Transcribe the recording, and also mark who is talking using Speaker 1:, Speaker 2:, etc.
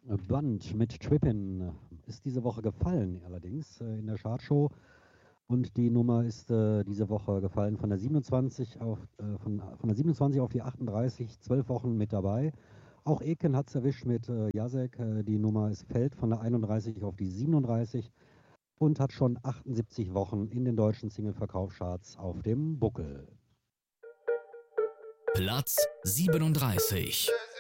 Speaker 1: Band mit Trippin ist diese Woche gefallen, allerdings in der Chartshow. Und die Nummer ist diese Woche gefallen von der 27 von der 27 auf die 38, 12 Wochen mit dabei. Auch Eken hat es erwischt mit Jacek. Die Nummer fällt von der 31 auf die 37 und hat schon 78 Wochen in den deutschen Single-Verkaufscharts auf dem Buckel.
Speaker 2: Platz 37.